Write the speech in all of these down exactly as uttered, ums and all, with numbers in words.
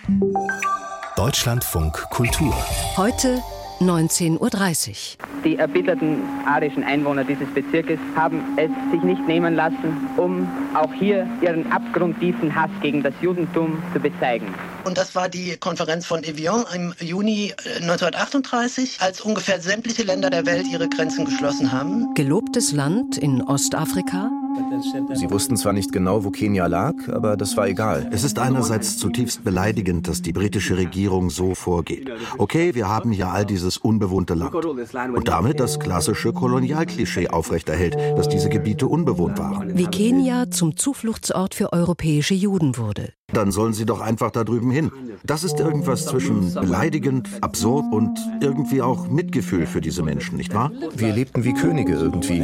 Deutschlandfunk Kultur. Heute neunzehn Uhr dreißig. Die erbitterten arischen Einwohner dieses Bezirkes haben es sich nicht nehmen lassen, um auch hier ihren abgrundtiefen Hass gegen das Judentum zu bezeigen. Und das war die Konferenz von Evian im Juni neunzehnhundertachtunddreißig, als ungefähr sämtliche Länder der Welt ihre Grenzen geschlossen haben. Gelobtes Land in Ostafrika. Sie wussten zwar nicht genau, wo Kenia lag, aber das war egal. Es ist einerseits zutiefst beleidigend, dass die britische Regierung so vorgeht. Okay, wir haben hier all dieses unbewohnte Land. Und damit das klassische Kolonialklischee aufrechterhält, dass diese Gebiete unbewohnt waren. Wie Kenia zum Zufluchtsort für europäische Juden wurde. Dann sollen sie doch einfach da drüben hin. Das ist irgendwas zwischen beleidigend, absurd und irgendwie auch Mitgefühl für diese Menschen, nicht wahr? Wir lebten wie Könige irgendwie.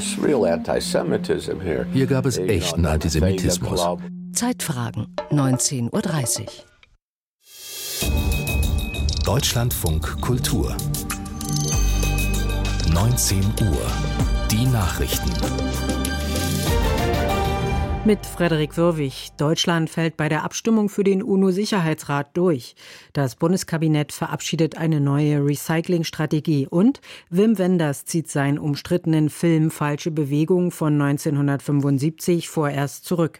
Hier gab es echten Antisemitismus. Zeitfragen, neunzehn Uhr dreißig. Deutschlandfunk Kultur. neunzehn Uhr. Die Nachrichten. Mit Frederik Würwig. Deutschland fällt bei der Abstimmung für den UNO-Sicherheitsrat durch. Das Bundeskabinett verabschiedet eine neue Recyclingstrategie und Wim Wenders zieht seinen umstrittenen Film Falsche Bewegung von neunzehnhundertfünfundsiebzig vorerst zurück.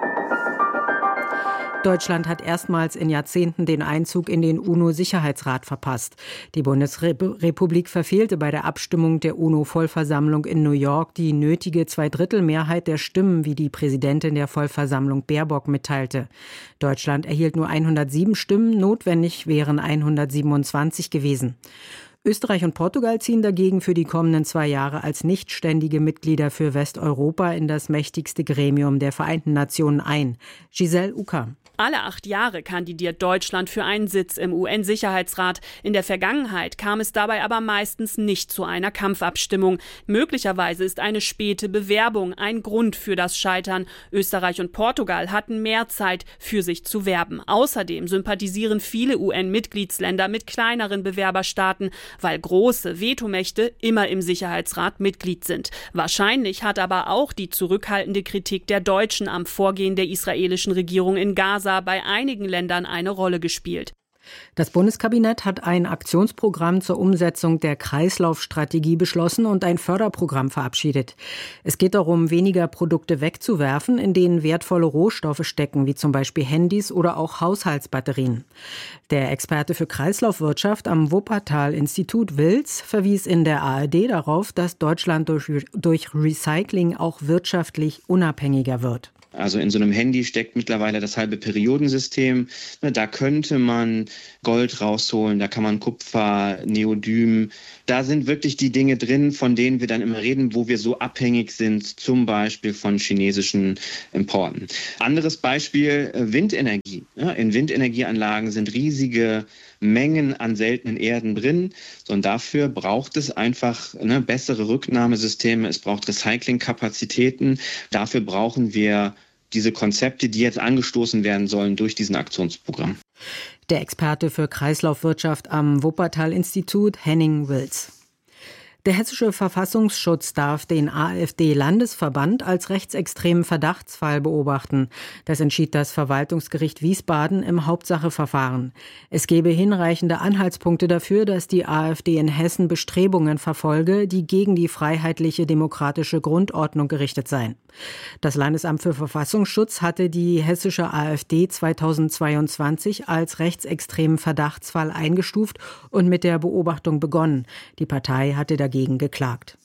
Deutschland hat erstmals in Jahrzehnten den Einzug in den UNO-Sicherheitsrat verpasst. Die Bundesrepublik verfehlte bei der Abstimmung der UNO-Vollversammlung in New York die nötige Zweidrittelmehrheit der Stimmen, wie die Präsidentin der Vollversammlung Baerbock mitteilte. Deutschland erhielt nur hundertsieben Stimmen, notwendig wären hundertsiebenundzwanzig gewesen. Österreich und Portugal ziehen dagegen für die kommenden zwei Jahre als nichtständige Mitglieder für Westeuropa in das mächtigste Gremium der Vereinten Nationen ein. Giselle Uka. Alle acht Jahre kandidiert Deutschland für einen Sitz im U N-Sicherheitsrat. In der Vergangenheit kam es dabei aber meistens nicht zu einer Kampfabstimmung. Möglicherweise ist eine späte Bewerbung ein Grund für das Scheitern. Österreich und Portugal hatten mehr Zeit, für sich zu werben. Außerdem sympathisieren viele U N-Mitgliedsländer mit kleineren Bewerberstaaten, weil große Vetomächte immer im Sicherheitsrat Mitglied sind. Wahrscheinlich hat aber auch die zurückhaltende Kritik der Deutschen am Vorgehen der israelischen Regierung in Gaza bei einigen Ländern eine Rolle gespielt. Das Bundeskabinett hat ein Aktionsprogramm zur Umsetzung der Kreislaufstrategie beschlossen und ein Förderprogramm verabschiedet. Es geht darum, weniger Produkte wegzuwerfen, in denen wertvolle Rohstoffe stecken, wie zum Beispiel Handys oder auch Haushaltsbatterien. Der Experte für Kreislaufwirtschaft am Wuppertal-Institut Wils verwies in der A R D darauf, dass Deutschland durch, durch Recycling auch wirtschaftlich unabhängiger wird. Also in so einem Handy steckt mittlerweile das halbe Periodensystem. Da könnte man Gold rausholen, da kann man Kupfer, Neodym. Da sind wirklich die Dinge drin, von denen wir dann immer reden, wo wir so abhängig sind, zum Beispiel von chinesischen Importen. Anderes Beispiel, Windenergie. In Windenergieanlagen sind riesige Mengen an seltenen Erden drin. Und dafür braucht es einfach ne, bessere Rücknahmesysteme. Es braucht Recyclingkapazitäten. Dafür brauchen wir diese Konzepte, die jetzt angestoßen werden sollen durch diesen Aktionsprogramm. Der Experte für Kreislaufwirtschaft am Wuppertal-Institut, Henning Wils. Der hessische Verfassungsschutz darf den AfD-Landesverband als rechtsextremen Verdachtsfall beobachten. Das entschied das Verwaltungsgericht Wiesbaden im Hauptsacheverfahren. Es gebe hinreichende Anhaltspunkte dafür, dass die AfD in Hessen Bestrebungen verfolge, die gegen die freiheitliche demokratische Grundordnung gerichtet seien. Das Landesamt für Verfassungsschutz hatte die hessische AfD zweitausendzweiundzwanzig als rechtsextremen Verdachtsfall eingestuft und mit der Beobachtung begonnen. Die Partei hatte dagegen geklagt.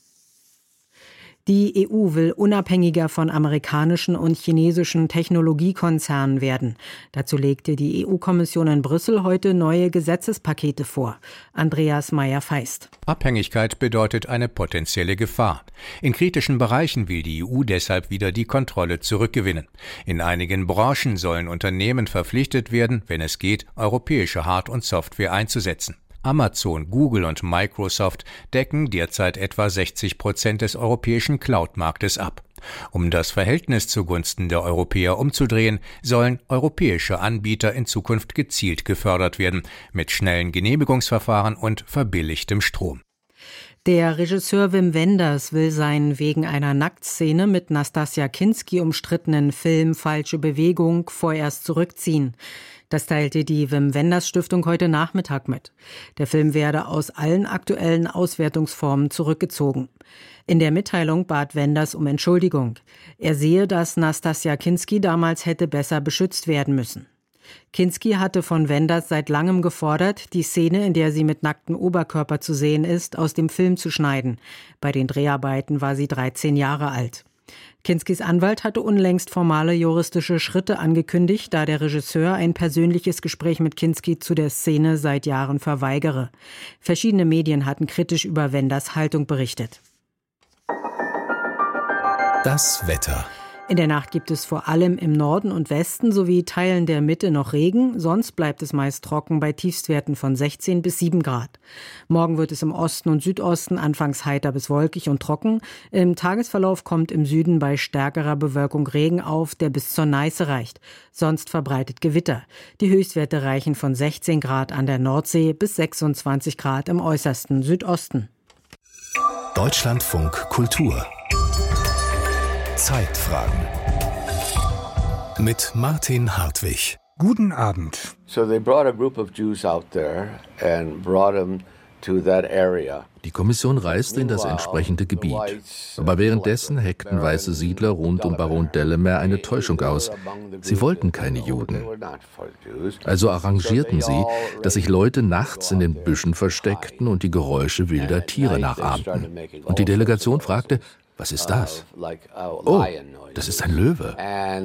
Die E U will unabhängiger von amerikanischen und chinesischen Technologiekonzernen werden. Dazu legte die E U-Kommission in Brüssel heute neue Gesetzespakete vor. Andreas Meyer-Feist. Abhängigkeit bedeutet eine potenzielle Gefahr. In kritischen Bereichen will die E U deshalb wieder die Kontrolle zurückgewinnen. In einigen Branchen sollen Unternehmen verpflichtet werden, wenn es geht, europäische Hard- und Software einzusetzen. Amazon, Google und Microsoft decken derzeit etwa sechzig Prozent des europäischen Cloud-Marktes ab. Um das Verhältnis zugunsten der Europäer umzudrehen, sollen europäische Anbieter in Zukunft gezielt gefördert werden, mit schnellen Genehmigungsverfahren und verbilligtem Strom. Der Regisseur Wim Wenders will seinen wegen einer Nacktszene mit Nastassja Kinski umstrittenen Film Falsche Bewegung vorerst zurückziehen. Das teilte die Wim Wenders Stiftung heute Nachmittag mit. Der Film werde aus allen aktuellen Auswertungsformen zurückgezogen. In der Mitteilung bat Wenders um Entschuldigung. Er sehe, dass Nastassja Kinski damals hätte besser beschützt werden müssen. Kinski hatte von Wenders seit langem gefordert, die Szene, in der sie mit nacktem Oberkörper zu sehen ist, aus dem Film zu schneiden. Bei den Dreharbeiten war sie dreizehn Jahre alt. Kinskis Anwalt hatte unlängst formale juristische Schritte angekündigt, da der Regisseur ein persönliches Gespräch mit Kinski zu der Szene seit Jahren verweigere. Verschiedene Medien hatten kritisch über Wenders Haltung berichtet. Das Wetter. In der Nacht gibt es vor allem im Norden und Westen sowie Teilen der Mitte noch Regen. Sonst bleibt es meist trocken bei Tiefstwerten von sechzehn bis sieben Grad. Morgen wird es im Osten und Südosten anfangs heiter bis wolkig und trocken. Im Tagesverlauf kommt im Süden bei stärkerer Bewölkung Regen auf, der bis zur Neiße reicht. Sonst verbreitet Gewitter. Die Höchstwerte reichen von sechzehn Grad an der Nordsee bis sechsundzwanzig Grad im äußersten Südosten. Deutschlandfunk Kultur. Zeitfragen mit Martin Hartwig. Guten Abend. So they brought a group of Jews out there and brought them to that area. Die Kommission reiste in das entsprechende Gebiet. Aber währenddessen heckten weiße Siedler rund um Baron Delamere eine Täuschung aus. Sie wollten keine Juden. Also arrangierten sie, dass sich Leute nachts in den Büschen versteckten und die Geräusche wilder Tiere nachahmten. Und die Delegation fragte, was ist das? Oh, das ist ein Löwe.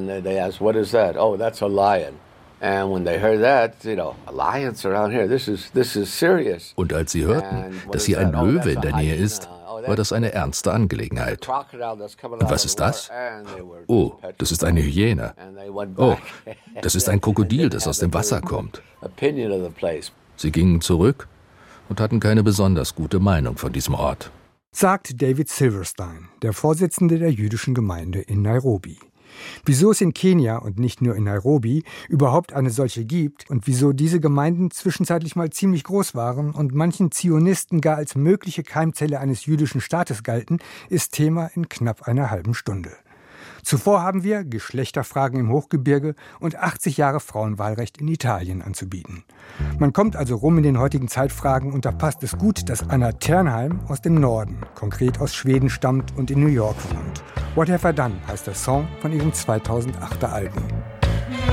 Und als sie hörten, dass hier ein Löwe in der Nähe ist, war das eine ernste Angelegenheit. Und was ist das? Oh, das ist eine Hyäne. Oh, das ist ein Krokodil, das aus dem Wasser kommt. Sie gingen zurück und hatten keine besonders gute Meinung von diesem Ort. Sagt David Silverstein, der Vorsitzende der jüdischen Gemeinde in Nairobi. Wieso es in Kenia und nicht nur in Nairobi überhaupt eine solche gibt und wieso diese Gemeinden zwischenzeitlich mal ziemlich groß waren und manchen Zionisten gar als mögliche Keimzelle eines jüdischen Staates galten, ist Thema in knapp einer halben Stunde. Zuvor haben wir Geschlechterfragen im Hochgebirge und achtzig Jahre Frauenwahlrecht in Italien anzubieten. Man kommt also rum in den heutigen Zeitfragen und da passt es gut, dass Anna Ternheim aus dem Norden, konkret aus Schweden stammt und in New York wohnt. What Have I Done heißt der Song von ihrem zweitausendachter Album.